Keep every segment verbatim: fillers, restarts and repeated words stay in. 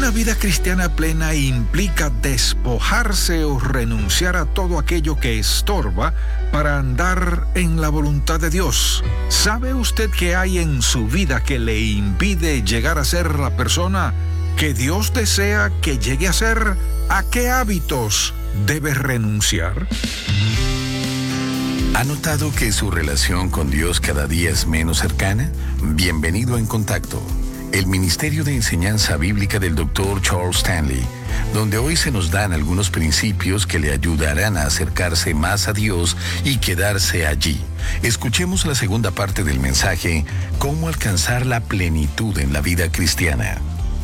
Una vida cristiana plena implica despojarse o renunciar a todo aquello que estorba para andar en la voluntad de Dios. ¿Sabe usted qué hay en su vida que le impide llegar a ser la persona que Dios desea que llegue a ser? ¿A qué hábitos debe renunciar? ¿Ha notado que su relación con Dios cada día es menos cercana? Bienvenido a En Contacto, el Ministerio de Enseñanza Bíblica del doctor Charles Stanley, donde hoy se nos dan algunos principios que le ayudarán a acercarse más a Dios y quedarse allí. Escuchemos la segunda parte del mensaje, ¿Cómo alcanzar la plenitud en la vida cristiana?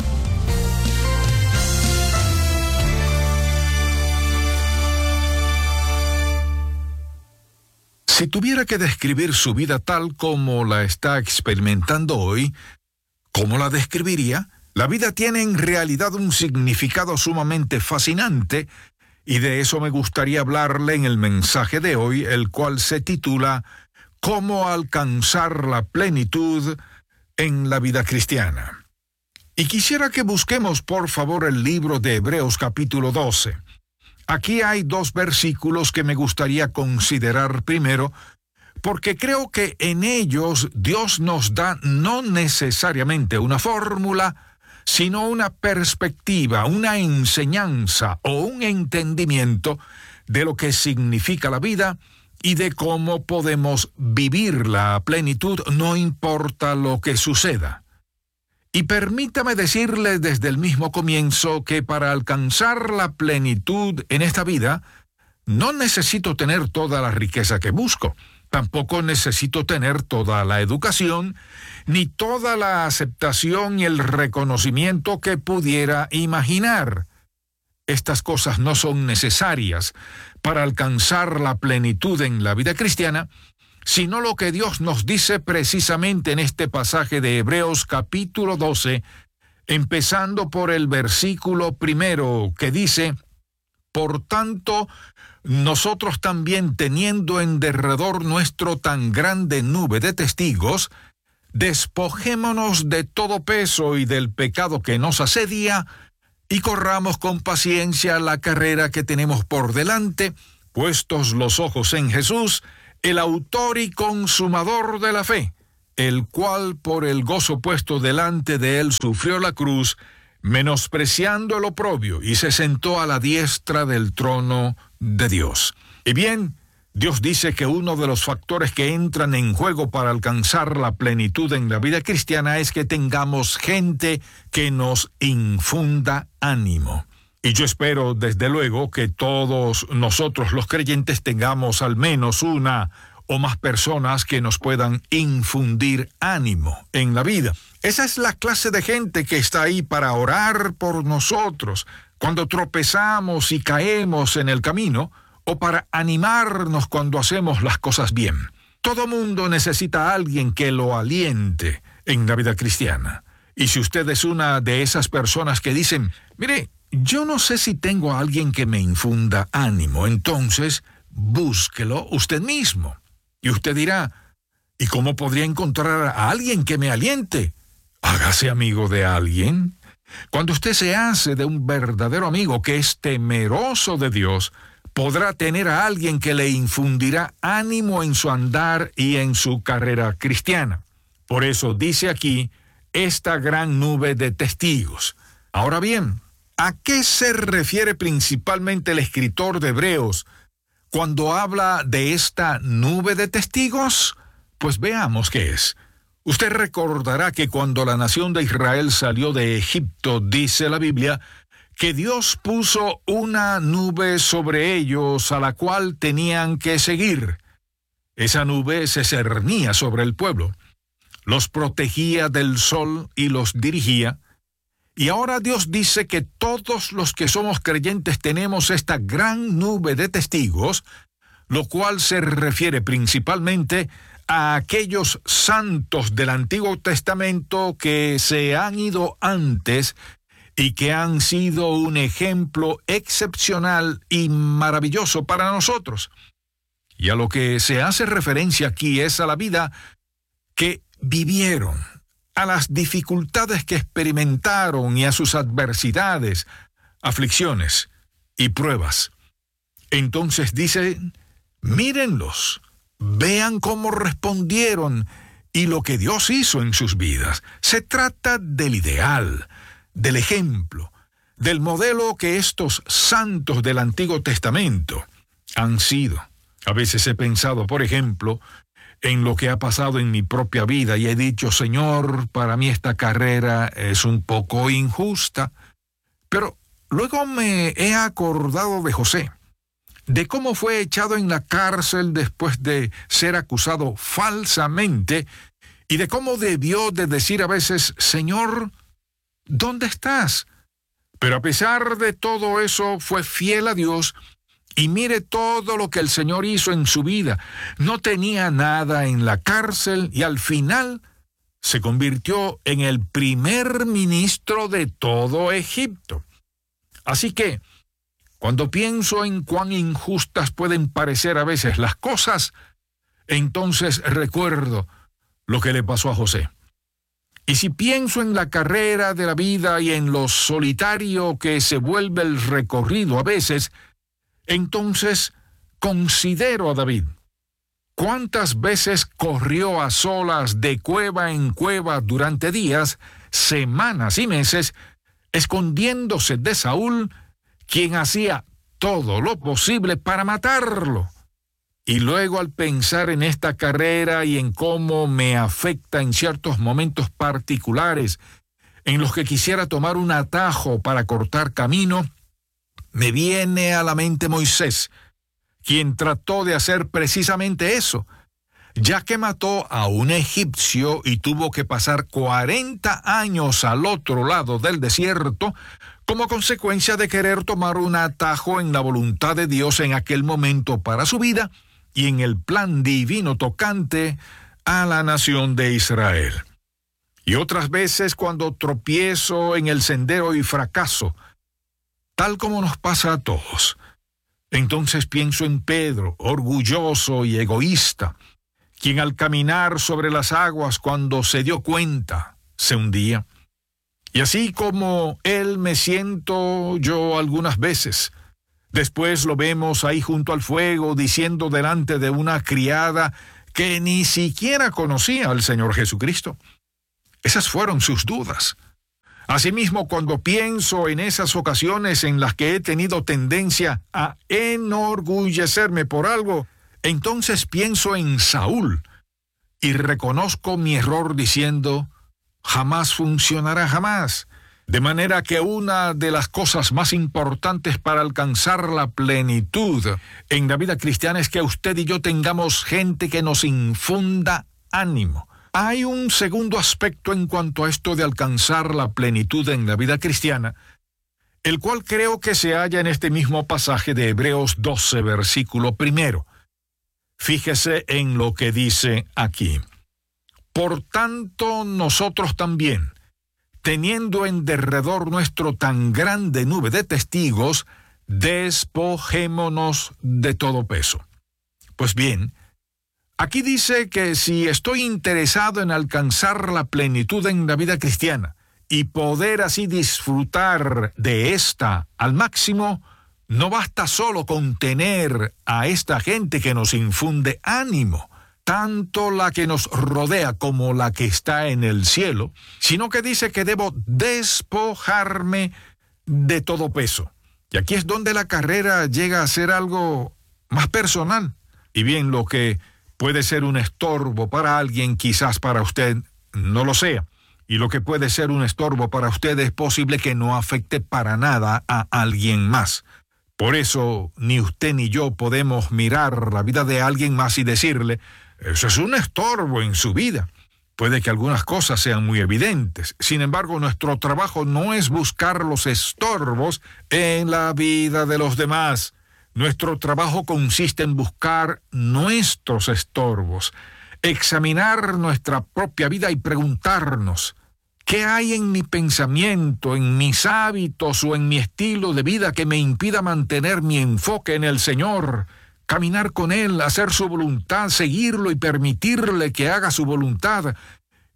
Si tuviera que describir su vida tal como la está experimentando hoy, ¿cómo la describiría? La vida tiene en realidad un significado sumamente fascinante, y de eso me gustaría hablarle en el mensaje de hoy, el cual se titula ¿Cómo alcanzar la plenitud en la vida cristiana? Y quisiera que busquemos por favor el libro de Hebreos capítulo doce. Aquí hay dos versículos que me gustaría considerar primero, porque creo que en ellos Dios nos da no necesariamente una fórmula, sino una perspectiva, una enseñanza o un entendimiento de lo que significa la vida y de cómo podemos vivirla a plenitud, no importa lo que suceda. Y permítame decirle desde el mismo comienzo que para alcanzar la plenitud en esta vida, no necesito tener toda la riqueza que busco. Tampoco necesito tener toda la educación, ni toda la aceptación y el reconocimiento que pudiera imaginar. Estas cosas no son necesarias para alcanzar la plenitud en la vida cristiana, sino lo que Dios nos dice precisamente en este pasaje de Hebreos capítulo doce, empezando por el versículo primero, que dice: Por tanto, nosotros también, teniendo en derredor nuestro tan grande nube de testigos, despojémonos de todo peso y del pecado que nos asedia, y corramos con paciencia la carrera que tenemos por delante, puestos los ojos en Jesús, el autor y consumador de la fe, el cual por el gozo puesto delante de él sufrió la cruz, menospreciando el oprobio, y se sentó a la diestra del trono de Dios. Y bien, Dios dice que uno de los factores que entran en juego para alcanzar la plenitud en la vida cristiana es que tengamos gente que nos infunda ánimo. Y yo espero, desde luego, que todos nosotros los creyentes tengamos al menos una o más personas que nos puedan infundir ánimo en la vida. Esa es la clase de gente que está ahí para orar por nosotros cuando tropezamos y caemos en el camino, o para animarnos cuando hacemos las cosas bien. Todo mundo necesita a alguien que lo aliente en la vida cristiana. Y si usted es una de esas personas que dicen, mire, yo no sé si tengo a alguien que me infunda ánimo, entonces búsquelo usted mismo. Y usted dirá, ¿y cómo podría encontrar a alguien que me aliente? Hágase amigo de alguien. Cuando usted se hace de un verdadero amigo que es temeroso de Dios, podrá tener a alguien que le infundirá ánimo en su andar y en su carrera cristiana. Por eso dice aquí, esta gran nube de testigos. Ahora bien, ¿a qué se refiere principalmente el escritor de Hebreos cuando habla de esta nube de testigos? Pues veamos qué es. Usted recordará que cuando la nación de Israel salió de Egipto, dice la Biblia, que Dios puso una nube sobre ellos a la cual tenían que seguir. Esa nube se cernía sobre el pueblo, los protegía del sol y los dirigía. Y ahora Dios dice que todos los que somos creyentes tenemos esta gran nube de testigos, lo cual se refiere principalmente a aquellos santos del Antiguo Testamento que se han ido antes y que han sido un ejemplo excepcional y maravilloso para nosotros. Y a lo que se hace referencia aquí es a la vida que vivieron, a las dificultades que experimentaron y a sus adversidades, aflicciones y pruebas. Entonces dice, mírenlos, vean cómo respondieron y lo que Dios hizo en sus vidas. Se trata del ideal, del ejemplo, del modelo que estos santos del Antiguo Testamento han sido. A veces he pensado, por ejemplo, en lo que ha pasado en mi propia vida y he dicho, Señor, para mí esta carrera es un poco injusta. Pero luego me he acordado de José, de cómo fue echado en la cárcel después de ser acusado falsamente y de cómo debió de decir a veces, Señor, ¿dónde estás? Pero a pesar de todo eso fue fiel a Dios. Y mire todo lo que el Señor hizo en su vida. No tenía nada en la cárcel y al final se convirtió en el primer ministro de todo Egipto. Así que, cuando pienso en cuán injustas pueden parecer a veces las cosas, entonces recuerdo lo que le pasó a José. Y si pienso en la carrera de la vida y en lo solitario que se vuelve el recorrido a veces, entonces considero a David. ¿Cuántas veces corrió a solas de cueva en cueva durante días, semanas y meses, escondiéndose de Saúl, quien hacía todo lo posible para matarlo? Y luego, al pensar en esta carrera y en cómo me afecta en ciertos momentos particulares, en los que quisiera tomar un atajo para cortar camino, me viene a la mente Moisés, quien trató de hacer precisamente eso, ya que mató a un egipcio y tuvo que pasar cuarenta años al otro lado del desierto, como consecuencia de querer tomar un atajo en la voluntad de Dios en aquel momento para su vida y en el plan divino tocante a la nación de Israel. Y otras veces cuando tropiezo en el sendero y fracaso, tal como nos pasa a todos, entonces pienso en Pedro, orgulloso y egoísta, quien al caminar sobre las aguas cuando se dio cuenta, se hundía. Y así como él me siento yo algunas veces. Después lo vemos ahí junto al fuego diciendo delante de una criada que ni siquiera conocía al Señor Jesucristo. Esas fueron sus dudas. Asimismo, cuando pienso en esas ocasiones en las que he tenido tendencia a enorgullecerme por algo, entonces pienso en Saúl y reconozco mi error diciendo, jamás funcionará jamás. De manera que una de las cosas más importantes para alcanzar la plenitud en la vida cristiana es que usted y yo tengamos gente que nos infunda ánimo. Hay un segundo aspecto en cuanto a esto de alcanzar la plenitud en la vida cristiana, el cual creo que se halla en este mismo pasaje de Hebreos doce, versículo primero. Fíjese en lo que dice aquí. Por tanto, nosotros también, teniendo en derredor nuestro tan grande nube de testigos, despojémonos de todo peso. Pues bien, aquí dice que si estoy interesado en alcanzar la plenitud en la vida cristiana y poder así disfrutar de esta al máximo, no basta solo con tener a esta gente que nos infunde ánimo, tanto la que nos rodea como la que está en el cielo, sino que dice que debo despojarme de todo peso. Y aquí es donde la carrera llega a ser algo más personal. Y bien, lo que puede ser un estorbo para alguien, quizás para usted no lo sea. Y lo que puede ser un estorbo para usted es posible que no afecte para nada a alguien más. Por eso, ni usted ni yo podemos mirar la vida de alguien más y decirle, eso es un estorbo en su vida. Puede que algunas cosas sean muy evidentes. Sin embargo, nuestro trabajo no es buscar los estorbos en la vida de los demás. Nuestro trabajo consiste en buscar nuestros estorbos, examinar nuestra propia vida y preguntarnos, ¿qué hay en mi pensamiento, en mis hábitos o en mi estilo de vida que me impida mantener mi enfoque en el Señor? Caminar con Él, hacer su voluntad, seguirlo y permitirle que haga su voluntad,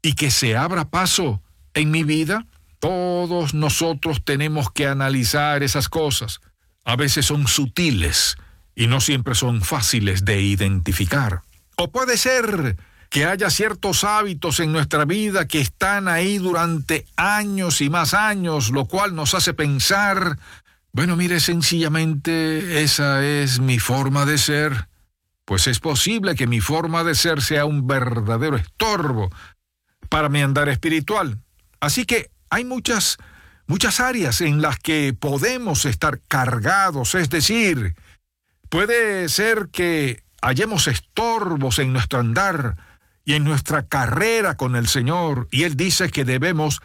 y que se abra paso en mi vida? Todos nosotros tenemos que analizar esas cosas. A veces son sutiles y no siempre son fáciles de identificar. O puede ser que haya ciertos hábitos en nuestra vida que están ahí durante años y más años, lo cual nos hace pensar, bueno, mire, sencillamente esa es mi forma de ser. Pues es posible que mi forma de ser sea un verdadero estorbo para mi andar espiritual. Así que hay muchas, muchas áreas en las que podemos estar cargados, es decir, puede ser que hallemos estorbos en nuestro andar y en nuestra carrera con el Señor, y Él dice que debemos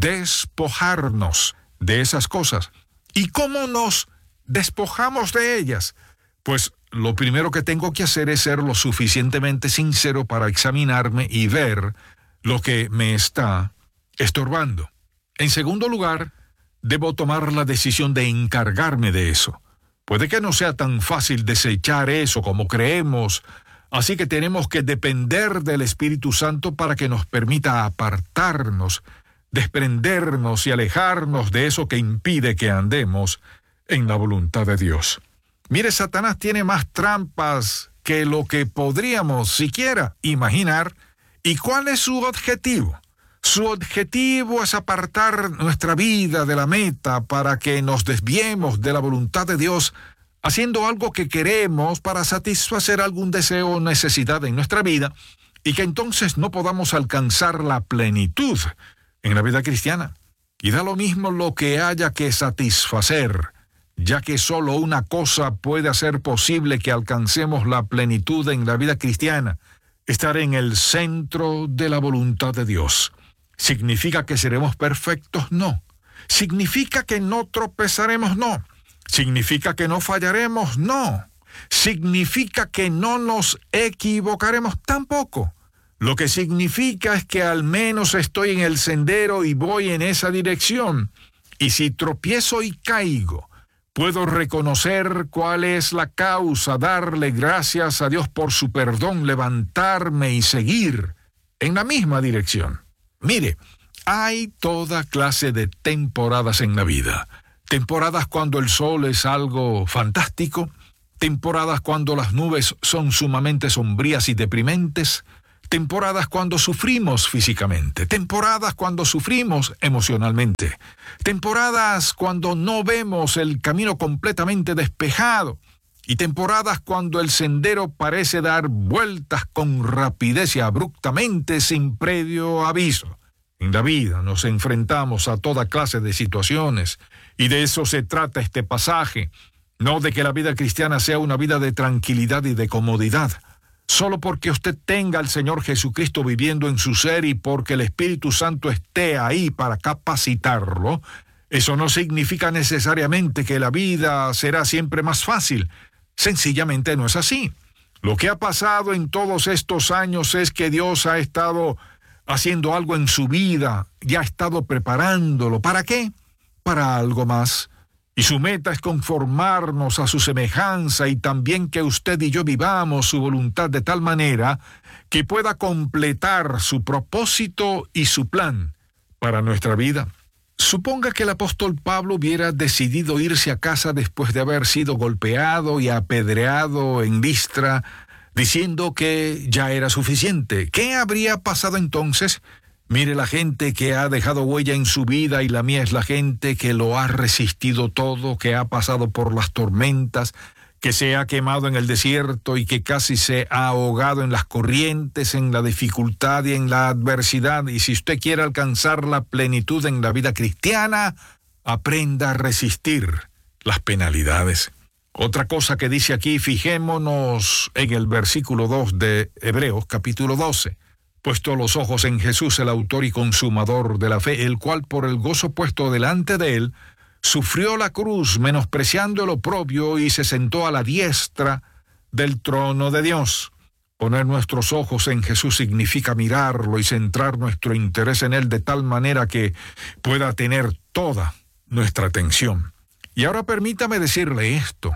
despojarnos de esas cosas. ¿Y cómo nos despojamos de ellas? Pues lo primero que tengo que hacer es ser lo suficientemente sincero para examinarme y ver lo que me está estorbando. En segundo lugar, debo tomar la decisión de encargarme de eso. Puede que no sea tan fácil desechar eso como creemos, así que tenemos que depender del Espíritu Santo para que nos permita apartarnos, desprendernos y alejarnos de eso que impide que andemos en la voluntad de Dios. Mire, Satanás tiene más trampas que lo que podríamos siquiera imaginar. ¿Y cuál es su objetivo? Su objetivo es apartar nuestra vida de la meta para que nos desviemos de la voluntad de Dios, haciendo algo que queremos para satisfacer algún deseo o necesidad en nuestra vida, y que entonces no podamos alcanzar la plenitud en la vida cristiana. Y da lo mismo lo que haya que satisfacer, ya que solo una cosa puede hacer posible que alcancemos la plenitud en la vida cristiana: estar en el centro de la voluntad de Dios. ¿Significa que seremos perfectos? No. ¿Significa que no tropezaremos? No. ¿Significa que no fallaremos? No. ¿Significa que no nos equivocaremos? Tampoco. Lo que significa es que al menos estoy en el sendero y voy en esa dirección. Y si tropiezo y caigo, puedo reconocer cuál es la causa, darle gracias a Dios por su perdón, levantarme y seguir en la misma dirección. Mire, hay toda clase de temporadas en la vida. Temporadas cuando el sol es algo fantástico, temporadas cuando las nubes son sumamente sombrías y deprimentes, temporadas cuando sufrimos físicamente, temporadas cuando sufrimos emocionalmente, temporadas cuando no vemos el camino completamente despejado, y temporadas cuando el sendero parece dar vueltas con rapidez y abruptamente sin previo aviso. En la vida nos enfrentamos a toda clase de situaciones, y de eso se trata este pasaje, no de que la vida cristiana sea una vida de tranquilidad y de comodidad. Solo porque usted tenga al Señor Jesucristo viviendo en su ser y porque el Espíritu Santo esté ahí para capacitarlo, eso no significa necesariamente que la vida será siempre más fácil. Sencillamente no es así. Lo que ha pasado en todos estos años es que Dios ha estado haciendo algo en su vida y ha estado preparándolo. ¿Para qué? Para algo más. Y su meta es conformarnos a su semejanza y también que usted y yo vivamos su voluntad de tal manera que pueda completar su propósito y su plan para nuestra vida. Suponga que el apóstol Pablo hubiera decidido irse a casa después de haber sido golpeado y apedreado en Listra, diciendo que ya era suficiente. ¿Qué habría pasado entonces? Mire, la gente que ha dejado huella en su vida, y la mía es la gente que lo ha resistido todo, que ha pasado por las tormentas, que se ha quemado en el desierto y que casi se ha ahogado en las corrientes, en la dificultad y en la adversidad. Y si usted quiere alcanzar la plenitud en la vida cristiana, aprenda a resistir las penalidades. Otra cosa que dice aquí, fijémonos en el versículo dos de Hebreos, capítulo doce. Puesto los ojos en Jesús, el autor y consumador de la fe, el cual por el gozo puesto delante de él, sufrió la cruz, menospreciando el oprobio, y se sentó a la diestra del trono de Dios. Poner nuestros ojos en Jesús significa mirarlo y centrar nuestro interés en él de tal manera que pueda tener toda nuestra atención. Y ahora permítame decirle esto.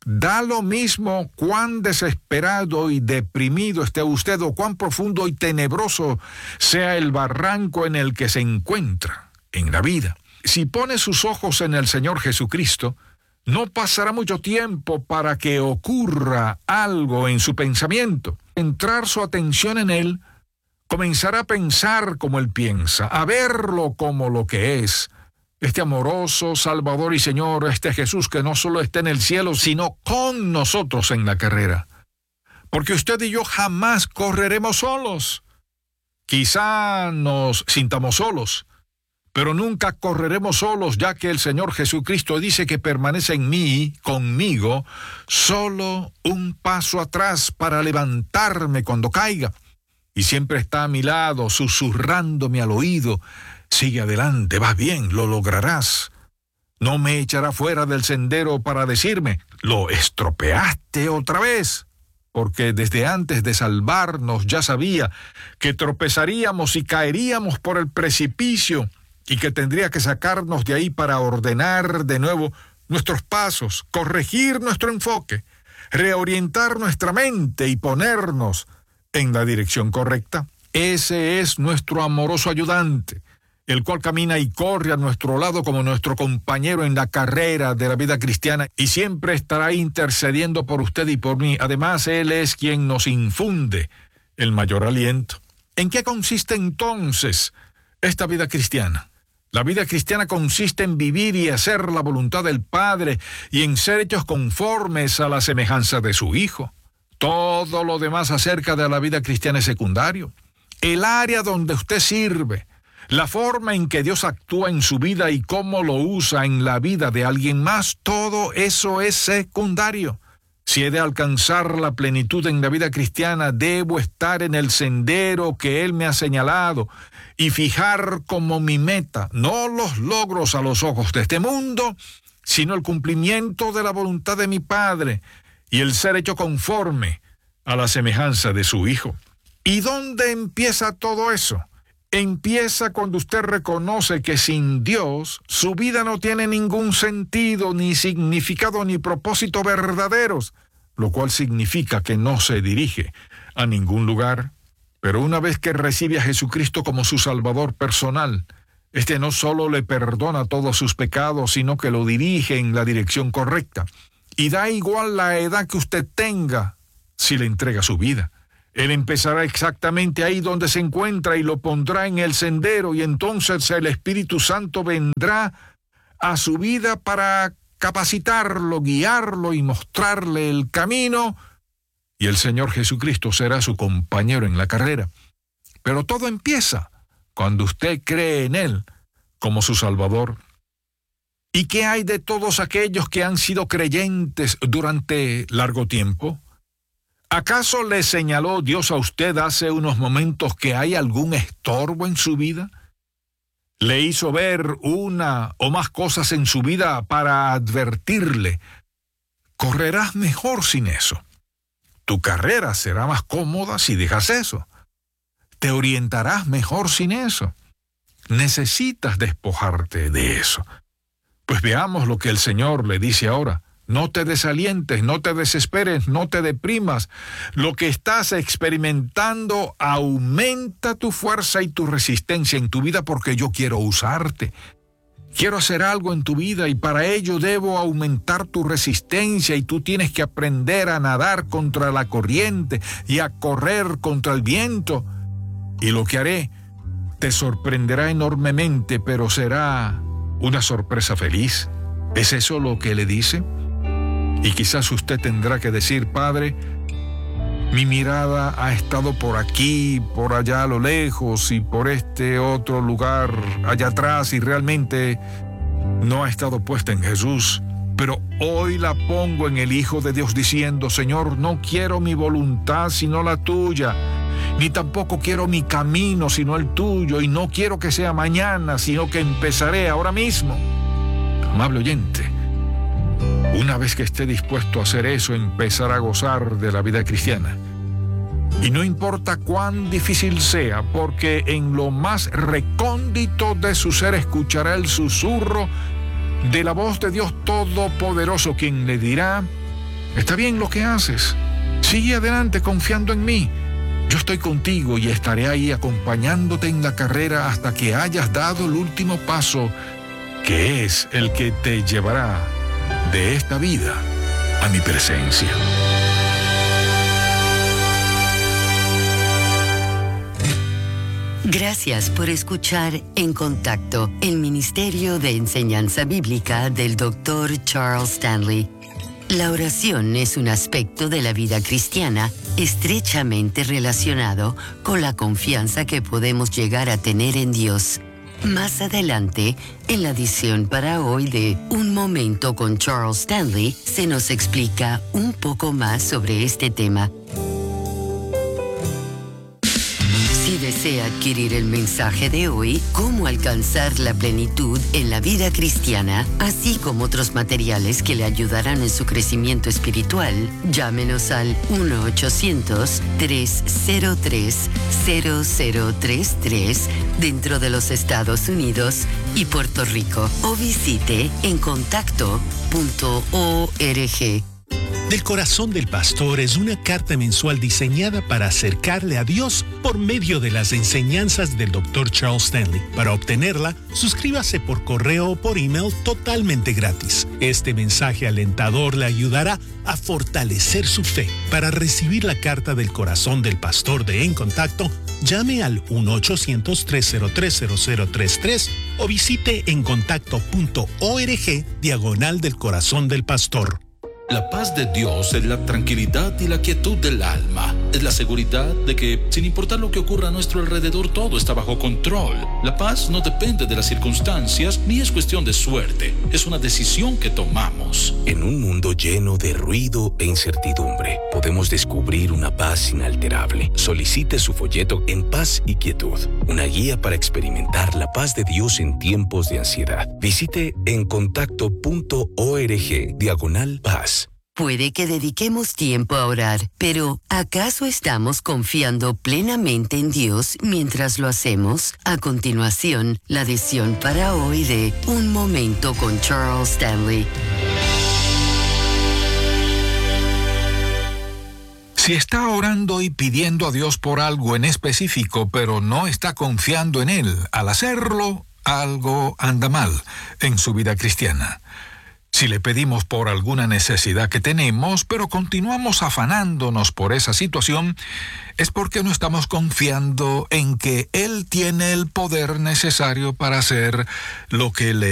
Da lo mismo cuán desesperado y deprimido esté usted o cuán profundo y tenebroso sea el barranco en el que se encuentra en la vida. Si pone sus ojos en el Señor Jesucristo, no pasará mucho tiempo para que ocurra algo en su pensamiento. Centrar su atención en Él, comenzará a pensar como Él piensa, a verlo como lo que es. Este amoroso Salvador y Señor, este Jesús que no solo está en el cielo, sino con nosotros en la carrera. Porque usted y yo jamás correremos solos. Quizá nos sintamos solos, pero nunca correremos solos, ya que el Señor Jesucristo dice que permanece en mí, conmigo, solo un paso atrás para levantarme cuando caiga. Y siempre está a mi lado, susurrándome al oído: sigue adelante, vas bien, lo lograrás. No me echará fuera del sendero para decirme: lo estropeaste otra vez. Porque desde antes de salvarnos ya sabía que tropezaríamos y caeríamos por el precipicio y que tendría que sacarnos de ahí para ordenar de nuevo nuestros pasos, corregir nuestro enfoque, reorientar nuestra mente y ponernos en la dirección correcta. Ese es nuestro amoroso ayudante, el cual camina y corre a nuestro lado como nuestro compañero en la carrera de la vida cristiana y siempre estará intercediendo por usted y por mí. Además, Él es quien nos infunde el mayor aliento. ¿En qué consiste entonces esta vida cristiana? La vida cristiana consiste en vivir y hacer la voluntad del Padre y en ser hechos conformes a la semejanza de su Hijo. Todo lo demás acerca de la vida cristiana es secundario. El área donde usted sirve, la forma en que Dios actúa en su vida y cómo lo usa en la vida de alguien más, todo eso es secundario. Si he de alcanzar la plenitud en la vida cristiana, debo estar en el sendero que Él me ha señalado y fijar como mi meta, no los logros a los ojos de este mundo, sino el cumplimiento de la voluntad de mi Padre y el ser hecho conforme a la semejanza de su Hijo. ¿Y dónde empieza todo eso? Empieza cuando usted reconoce que sin Dios su vida no tiene ningún sentido, ni significado, ni propósito verdaderos, lo cual significa que no se dirige a ningún lugar. Pero una vez que recibe a Jesucristo como su Salvador personal, este no solo le perdona todos sus pecados, sino que lo dirige en la dirección correcta. Y da igual la edad que usted tenga si le entrega su vida. Él empezará exactamente ahí donde se encuentra y lo pondrá en el sendero, y entonces el Espíritu Santo vendrá a su vida para capacitarlo, guiarlo y mostrarle el camino, y el Señor Jesucristo será su compañero en la carrera. Pero todo empieza cuando usted cree en Él como su Salvador. ¿Y qué hay de todos aquellos que han sido creyentes durante largo tiempo? ¿Acaso le señaló Dios a usted hace unos momentos que hay algún estorbo en su vida? ¿Le hizo ver una o más cosas en su vida para advertirle: correrás mejor sin eso? Tu carrera será más cómoda si dejas eso. Te orientarás mejor sin eso. Necesitas despojarte de eso. Pues veamos lo que el Señor le dice ahora. No te desalientes, no te desesperes, no te deprimas. Lo que estás experimentando aumenta tu fuerza y tu resistencia en tu vida porque yo quiero usarte. Quiero hacer algo en tu vida y para ello debo aumentar tu resistencia y tú tienes que aprender a nadar contra la corriente y a correr contra el viento. Y lo que haré te sorprenderá enormemente, pero será una sorpresa feliz. ¿Es eso lo que le dice? Y quizás usted tendrá que decir: Padre, mi mirada ha estado por aquí, por allá a lo lejos y por este otro lugar allá atrás y realmente no ha estado puesta en Jesús. Pero hoy la pongo en el Hijo de Dios diciendo: Señor, no quiero mi voluntad sino la tuya, ni tampoco quiero mi camino sino el tuyo, y no quiero que sea mañana sino que empezaré ahora mismo. Amable oyente, una vez que esté dispuesto a hacer eso, empezará a gozar de la vida cristiana. Y no importa cuán difícil sea, porque en lo más recóndito de su ser escuchará el susurro de la voz de Dios Todopoderoso, quien le dirá: Está bien lo que haces. Sigue adelante confiando en mí. Yo estoy contigo y estaré ahí acompañándote en la carrera hasta que hayas dado el último paso, que es el que te llevará de esta vida a mi presencia. Gracias por escuchar En Contacto, el Ministerio de Enseñanza Bíblica del doctor Charles Stanley. La oración es un aspecto de la vida cristiana estrechamente relacionado con la confianza que podemos llegar a tener en Dios. Más adelante, en la edición para hoy de Un Momento con Charles Stanley, se nos explica un poco más sobre este tema. Si desea adquirir el mensaje de hoy, Cómo alcanzar la plenitud en la vida cristiana, así como otros materiales que le ayudarán en su crecimiento espiritual, llámenos al uno ochocientos, tres cero tres, cero cero tres tres dentro de los Estados Unidos y Puerto Rico o visite en contacto punto org. Del Corazón del Pastor es una carta mensual diseñada para acercarle a Dios por medio de las enseñanzas del doctor Charles Stanley. Para obtenerla, suscríbase por correo o por email totalmente gratis. Este mensaje alentador le ayudará a fortalecer su fe. Para recibir la carta del Corazón del Pastor de En Contacto, llame al uno ochocientos, tres cero tres, cero cero tres tres o visite en contacto punto org diagonal del Corazón del Pastor. La paz de Dios es la tranquilidad y la quietud del alma. Es la seguridad de que, sin importar lo que ocurra a nuestro alrededor, todo está bajo control. La paz no depende de las circunstancias ni es cuestión de suerte. Es una decisión que tomamos. En un mundo lleno de ruido e incertidumbre, podemos descubrir una paz inalterable. Solicite su folleto En Paz y Quietud, una guía para experimentar la paz de Dios en tiempos de ansiedad. Visite en contacto punto org diagonal paz. Puede que dediquemos tiempo a orar, pero ¿acaso estamos confiando plenamente en Dios mientras lo hacemos? A continuación, la edición para hoy de Un Momento con Charles Stanley. Si está orando y pidiendo a Dios por algo en específico, pero no está confiando en Él, al hacerlo, algo anda mal en su vida cristiana. Si le pedimos por alguna necesidad que tenemos, pero continuamos afanándonos por esa situación, es porque no estamos confiando en que Él tiene el poder necesario para hacer lo que le